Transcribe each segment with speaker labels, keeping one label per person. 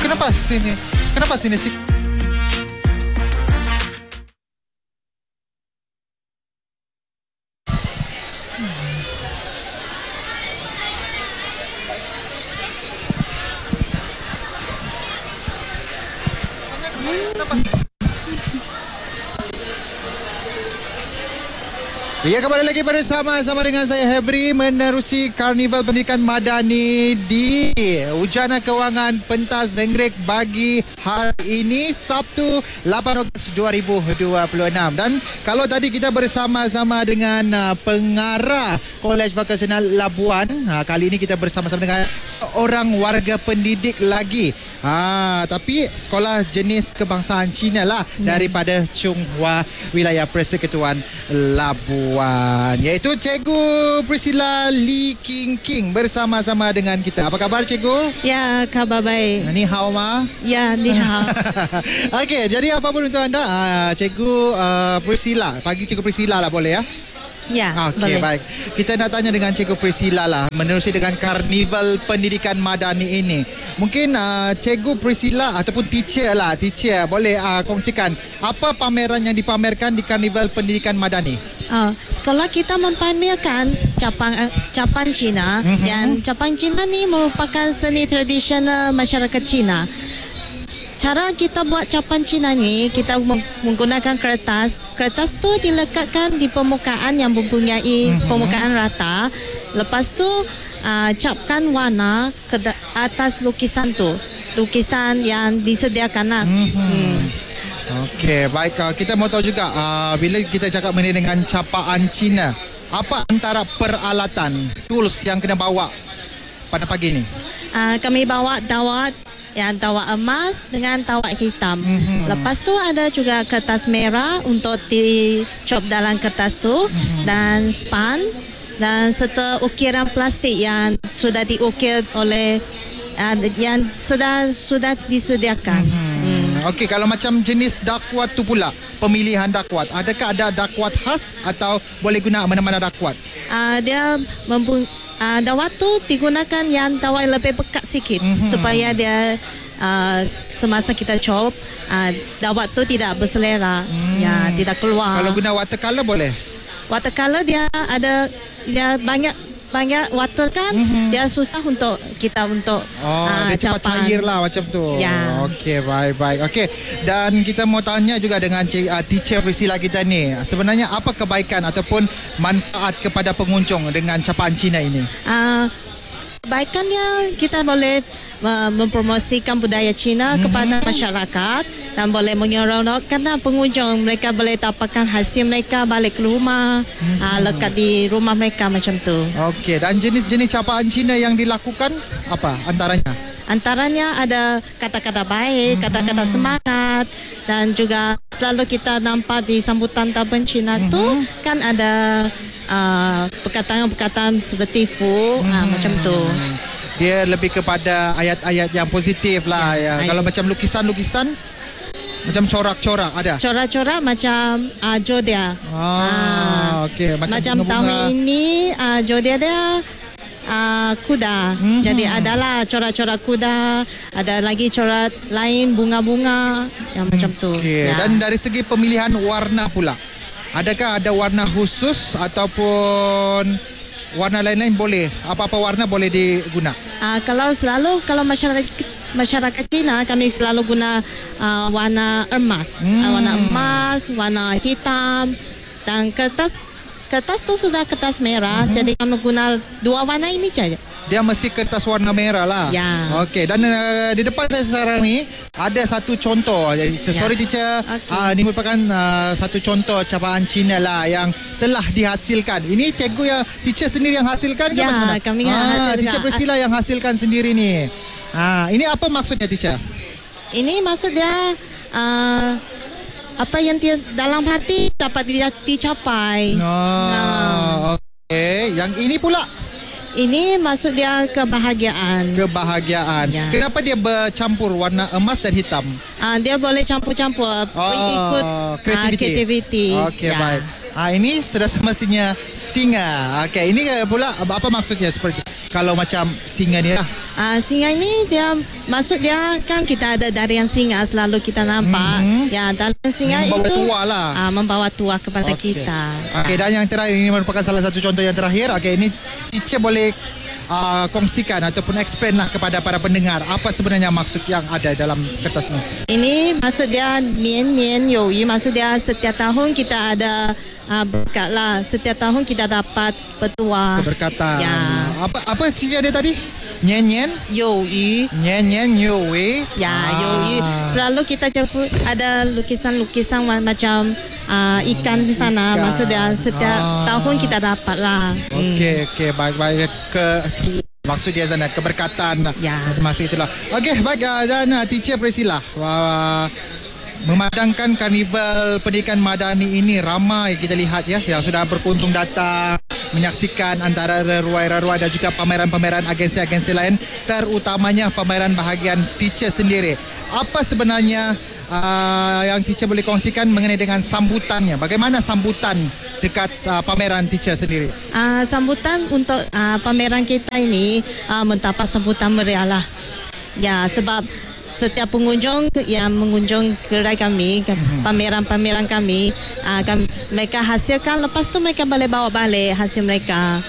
Speaker 1: Kenapa sini? Kenapa sini sih? Ya, kembali lagi bersama dengan saya Hebri menerusi Karnival Pendidikan Madani di Ujana Kewangan Pentas Zengrek bagi hari ini Sabtu 8 Ogos 2026. Dan kalau tadi kita bersama-sama dengan pengarah Kolej Vokasional Labuan, kali ini kita bersama-sama dengan seorang warga pendidik lagi. Tapi sekolah jenis kebangsaan Cina lah daripada Chunghwa, wilayah Persekutuan Labuan, iaitu Cikgu Priscilla Lee King bersama-sama dengan kita. Apa khabar Cikgu?
Speaker 2: Ya, khabar baik.
Speaker 1: Ni hao ma?
Speaker 2: Ya, ni hao.
Speaker 1: Okey, jadi apa pun untuk anda, Cikgu Priscilla, panggil Cikgu Priscilla lah boleh ya?
Speaker 2: Ya,
Speaker 1: Okey,
Speaker 2: boleh.
Speaker 1: baik. Kita nak tanya dengan Cikgu Priscilla lah, menerusi dengan Karnival Pendidikan Madani ini. Mungkin Cikgu Priscilla ataupun teacher boleh kongsikan apa pameran yang dipamerkan di Karnival Pendidikan Madani?
Speaker 2: Sekolah kita mempamerkan capan Cina, dan capan Cina ni merupakan seni tradisional masyarakat Cina. Cara kita buat capan Cina ni, kita menggunakan kertas. Kertas tu dilekatkan di permukaan yang mempunyai permukaan rata. Lepas tu capkan warna ke atas lukisan tu. Lukisan yang disediakan lah.
Speaker 1: Okey, baik. Kita mau tahu juga bila kita cakap mengenai dengan capaan Cina, apa antara peralatan, tools yang kena bawa pada pagi ni?
Speaker 2: Kami bawa dawat emas dengan dawat hitam. Lepas tu ada juga kertas merah untuk dicop dalam kertas tu, dan span, dan serta ukiran plastik yang sudah diukir oleh yang sudah disediakan.
Speaker 1: Okey, kalau macam jenis dakwat tu pula, pemilihan dakwat, adakah ada dakwat khas atau boleh guna mana-mana dakwat?
Speaker 2: Dawat tu digunakan yang dawat lebih pekat sikit, supaya dia semasa kita chop, dawat tu tidak berselera, tidak keluar.
Speaker 1: Kalau guna watercolor boleh?
Speaker 2: Watercolor dia banyak water kan, dia susah untuk kita
Speaker 1: dia cepat cair lah macam tu.
Speaker 2: Ya.
Speaker 1: Okey, baik. Okey, dan kita mau tanya juga dengan teacher Priscilla kita ni, sebenarnya apa kebaikan ataupun manfaat kepada pengunjung dengan capaan Cina ini?
Speaker 2: Kebaikannya, kita boleh mempromosikan budaya Cina kepada masyarakat, dan boleh menyeronokkan pengunjung. Mereka boleh dapatkan hasil mereka balik ke rumah, lekat di rumah mereka macam tu.
Speaker 1: Okey, dan jenis-jenis capaan Cina yang dilakukan apa antaranya?
Speaker 2: Antaranya ada kata-kata baik, kata-kata semangat, dan juga selalu kita nampak di sambutan tabun Cina tu kan ada perkataan-perkataan seperti fu, macam tu.
Speaker 1: Dia lebih kepada ayat-ayat yang positif lah ya. Kalau macam lukisan-lukisan, macam corak-corak ada?
Speaker 2: Corak-corak macam jodia.
Speaker 1: Okey.
Speaker 2: Macam tahun ini jodia dia kuda. Jadi adalah corak-corak kuda, ada lagi corak lain bunga-bunga yang macam tu.
Speaker 1: Okay. Dan dari segi pemilihan warna pula, adakah ada warna khusus ataupun warna lain-lain boleh? Apa-apa warna boleh diguna?
Speaker 2: Kalau masyarakat Cina, kami selalu guna warna emas. Warna emas, warna hitam, dan kertas tu sudah kertas merah. Jadi kami guna dua warna ini saja.
Speaker 1: Dia mesti kertas warna merah lah.
Speaker 2: Ya.
Speaker 1: Okey, dan di depan saya sekarang ni ada satu contoh. Sorry teacher, ini merupakan satu contoh capaan Cina lah yang telah dihasilkan. Ini cikgu yang teacher sendiri yang hasilkan ke macam mana?
Speaker 2: Kami yang hasilkan.
Speaker 1: Teacher Priscilla yang hasilkan sendiri ni. Ini apa maksudnya teacher?
Speaker 2: Ini maksud dia apa yang dalam hati dapat dicapai.
Speaker 1: Okey, yang ini pula?
Speaker 2: Ini maksud dia kebahagiaan.
Speaker 1: Ya. Kenapa dia bercampur warna emas dan hitam?
Speaker 2: Dia boleh campur-campur ikut kreativiti.
Speaker 1: Okey, baik. Ini sudah semestinya singa. Okey, ini pula apa maksudnya seperti? kalau macam singa ni lah.
Speaker 2: Singa ini dia maksud dia kan kita ada dari yang singa selalu kita nampak. Ya, dalam singa
Speaker 1: Membawa
Speaker 2: itu
Speaker 1: tua lah.
Speaker 2: membawa tua kepada kita.
Speaker 1: Okey, dan yang terakhir ini merupakan salah satu contoh yang terakhir. Okey, ini teacher boleh kongsikan ataupun explain lah kepada para pendengar apa sebenarnya maksud yang ada dalam kertas ni.
Speaker 2: Ini maksud dia nian you, maksud dia setiap tahun kita ada berkat lah. Setiap tahun kita dapat bertuah.
Speaker 1: Keberkatan.
Speaker 2: Ya.
Speaker 1: Apa cerita dia tadi? Nyen
Speaker 2: You.
Speaker 1: Nyen Yue.
Speaker 2: Ya, you. Selalu kita jemput ada lukisan-lukisan macam ikan di sana.
Speaker 1: Ikan.
Speaker 2: Maksud dia setiap tahun kita dapat lah.
Speaker 1: Okey, baik. Maksud dia sana keberkatan.
Speaker 2: Ya.
Speaker 1: Maksud itulah. Okey, baik, dan teacher Priscilla. Memandangkan Karnival Pendidikan Madani ini ramai kita lihat ya yang sudah berkunjung datang menyaksikan antara reruai-reruai dan juga pameran-pameran agensi-agensi lain, terutamanya pameran bahagian teacher sendiri. Apa sebenarnya yang teacher boleh kongsikan mengenai dengan sambutannya? Bagaimana sambutan dekat pameran teacher sendiri?
Speaker 2: Sambutan untuk pameran kita ini mendapat sambutan meriah lah. Ya, sebab setiap pengunjung yang mengunjung gerai kami, pameran-pameran kami, mereka hasilkan, lepas tu mereka boleh bawa balik hasil mereka.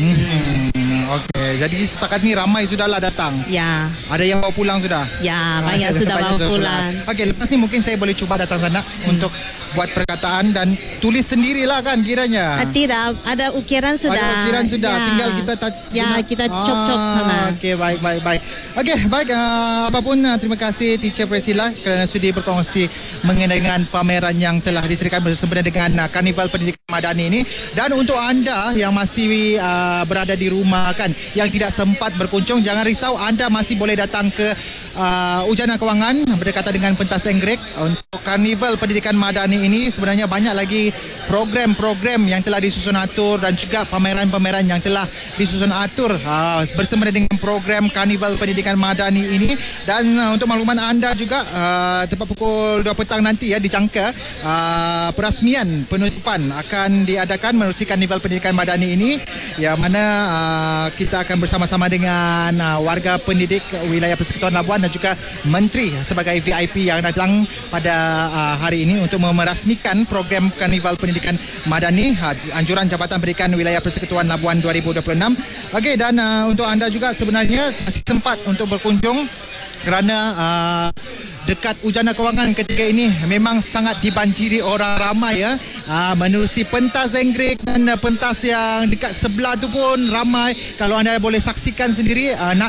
Speaker 2: Okey,
Speaker 1: jadi setakat ni ramai sudahlah datang.
Speaker 2: Ya.
Speaker 1: Ada yang bawa pulang sudah?
Speaker 2: Ya, banyak sudah bawa pulang.
Speaker 1: Okey, lepas ni mungkin saya boleh cuba datang sana untuk buat perkataan dan tulis sendirilah kan kiranya.
Speaker 2: Tidak, ada ukiran sudah.
Speaker 1: Ada ukiran sudah,
Speaker 2: ya.
Speaker 1: tinggal kita
Speaker 2: kita cop-cop sana.
Speaker 1: Okey, baik. Okey, baik, apapun terima kasih Teacher Priscilla kerana sudi berkongsi mengenai dengan pameran yang telah disediakan bersama dengan Karnival Pendidikan Madani ini. Dan untuk anda yang masih berada di rumah kan, yang tidak sempat berkunjung, jangan risau, anda masih boleh datang ke Ujana Kewangan berdekatan dengan pentas Enggrek. Untuk Karnival Pendidikan Madani ini sebenarnya banyak lagi program-program yang telah disusun atur dan juga pameran-pameran yang telah disusun atur bersama dengan program Karnival Pendidikan Madani ini. Dan untuk makluman anda juga, tepat pukul 2 petang nanti ya dijangka perasmian penutupan akan diadakan menerusi Karnival Pendidikan Madani ini, yang mana kita akan bersama-sama dengan warga pendidik wilayah Persekutuan Labuan dan juga menteri sebagai VIP yang datang pada hari ini untuk merasmikan program Karnival Pendidikan Madani, anjuran Jabatan Pendidikan Wilayah Persekutuan Labuan 2026. Okey, dan untuk anda juga sebenarnya masih sempat untuk berkunjung kerana dekat Ujana Kewangan ketika ini memang sangat dibanjiri orang ramai ya. Menerusi pentas Enggrek dan pentas yang dekat sebelah tu pun ramai. Kalau anda boleh saksikan sendiri,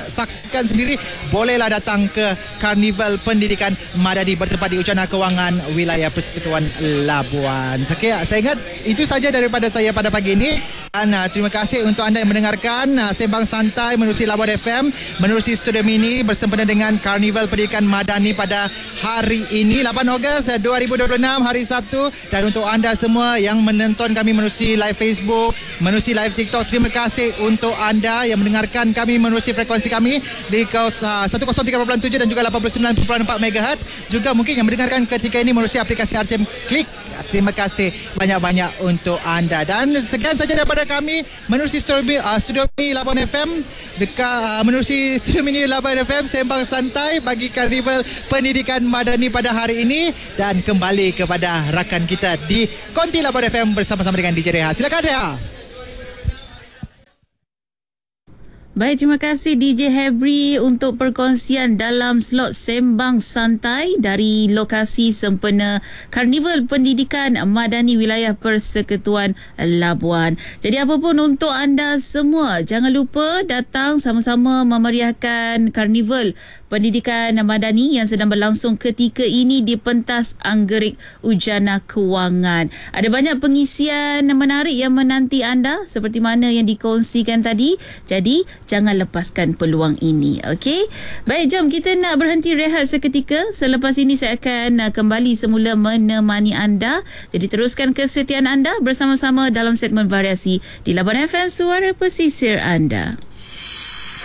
Speaker 1: bolehlah datang ke Karnival Pendidikan Madani bertempat di Ujana Kewangan, wilayah Persekutuan Labuan. Saya ingat itu saja daripada saya pada pagi ini. Dan terima kasih untuk anda yang mendengarkan Sembang Santai menerusi Labuan FM, menerusi Studio Mini bersempena dengan Karnival Pendidikan Madani pada hari ini 8 Ogos 2026 hari Sabtu. Dan untuk anda semua yang menonton kami menerusi live Facebook, menerusi live TikTok, terima kasih untuk anda yang mendengarkan kami menerusi frekuensi kami di 103.7 dan juga 89.4 MHz. Juga mungkin yang mendengarkan ketika ini menerusi aplikasi RTM Klik. Terima kasih banyak-banyak untuk anda. Dan sekian saja daripada kami menerusi Studio Mini Labuan FM, menerusi Studio Mini Labuan FM Sembang Santai bagi Karnival Pendidikan Madani pada hari ini. Dan kembali kepada rakan kita di Konti Labuan FM bersama-sama dengan DJ Reha. Silakan Reha.
Speaker 3: Baik, terima kasih DJ Hebri untuk perkongsian dalam slot Sembang Santai dari lokasi sempena Karnival Pendidikan Madani Wilayah Persekutuan Labuan. Jadi apapun untuk anda semua, jangan lupa datang sama-sama memeriahkan Karnival Pendidikan Madani yang sedang berlangsung ketika ini di pentas Anggerik Ujana Kewangan. Ada banyak pengisian menarik yang menanti anda seperti mana yang dikongsikan tadi. Jadi jangan lepaskan peluang ini. Okey. Baik, jom kita nak berhenti rehat seketika. Selepas ini saya akan kembali semula menemani anda. Jadi teruskan kesetiaan anda bersama-sama dalam segmen variasi di Labuan FM, Suara Pesisir anda.